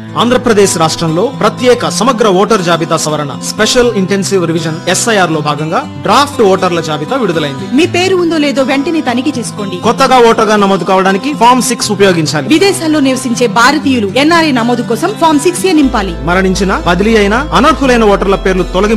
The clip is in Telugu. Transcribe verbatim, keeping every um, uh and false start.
ఆంధ్రప్రదేశ్ రాష్ట్రంలో ప్రత్యేక సమగ్ర ఓటర్ జాబితా సవరణ స్పెషల్ ఇంటెన్సివ్ రివిజన్ ఎస్ఐఆర్ లో భాగంగా డ్రాఫ్ట్ ఓటర్ల జాబితా విడుదలైంది. మీ పేరు ఉందో లేదో వెంటనే తనిఖీ చేసుకోండి. కొత్తగా ఓటర్గా నమోదు కావడానికి ఫామ్ సిక్స్ ఉపయోగించాలి. విదేశాల్లో నివసించే భారతీయులు ఎన్ఆర్ఐ నమోదు కోసం ఫామ్ సిక్స్ ఏ నింపాలి. మరణించిన, బదిలీ అయిన, అనర్హులైన ఓటర్ల పేర్లు తొలగింపు